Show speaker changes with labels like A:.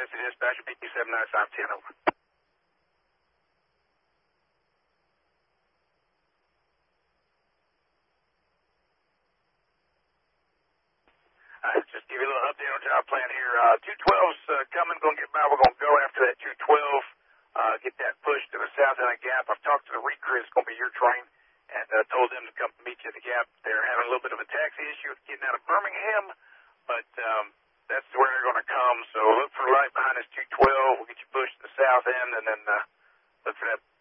A: Tennessee Dispatch, BP 79510, over. Just give you a little update on job plan here. 212's coming, going to get by. We're going to go after that 212, get that pushed to the south end of the gap. I've talked to the recrew. It's going to be your train, and told them to come meet you at the gap. They're having a little bit of a taxi issue with getting out of Birmingham, but that's where they're going to come. So look for right behind this 212. We'll get you pushed to the south end, and then look for that